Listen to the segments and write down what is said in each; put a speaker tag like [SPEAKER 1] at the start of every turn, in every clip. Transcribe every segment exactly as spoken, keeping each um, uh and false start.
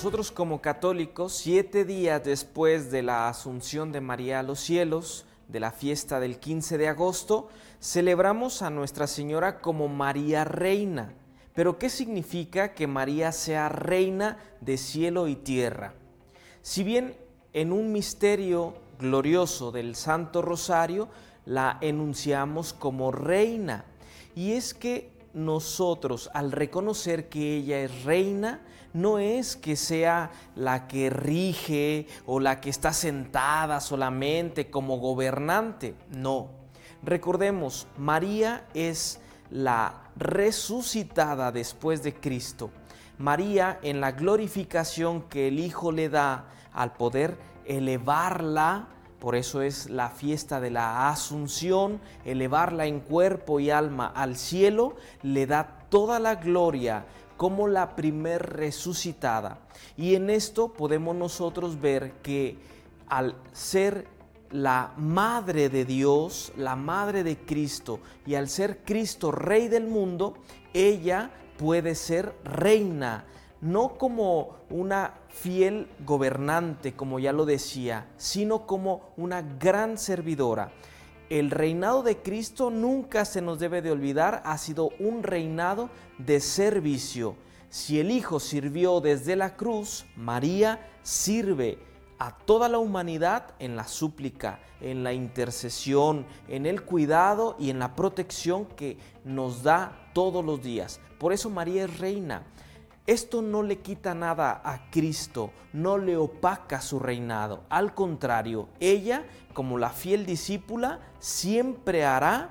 [SPEAKER 1] Nosotros como católicos, siete días después de la Asunción de María a los cielos, de la fiesta del quince de agosto, celebramos a Nuestra Señora como María Reina. ¿Pero qué significa que María sea reina de cielo y tierra? Si bien en un misterio glorioso del Santo Rosario la enunciamos como reina, y es que nosotros, al reconocer que ella es reina, no es que sea la que rige o la que está sentada solamente como gobernante, no. Recordemos, María es la resucitada después de Cristo. María, en la glorificación que el Hijo le da al poder elevarla, por eso es la fiesta de la Asunción, elevarla en cuerpo y alma al cielo, le da toda la gloria como la primer resucitada. Y en esto podemos nosotros ver que al ser la Madre de Dios, la Madre de Cristo, y al ser Cristo Rey del mundo, ella puede ser reina, no como una fiel gobernante, como ya lo decía, sino como una gran servidora. El reinado de Cristo, nunca se nos debe de olvidar, ha sido un reinado de servicio. Si el Hijo sirvió desde la cruz, María sirve a toda la humanidad en la súplica, en la intercesión, en el cuidado y en la protección que nos da todos los días. Por eso María es reina. Esto no le quita nada a Cristo, no le opaca su reinado. Al contrario, ella, como la fiel discípula, siempre hará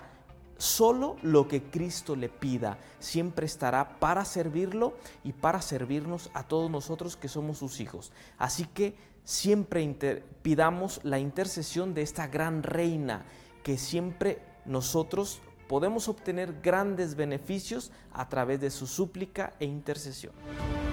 [SPEAKER 1] solo lo que Cristo le pida. Siempre estará para servirlo y para servirnos a todos nosotros que somos sus hijos. Así que siempre inter- pidamos la intercesión de esta gran reina, que siempre nosotros podemos obtener grandes beneficios a través de su súplica e intercesión.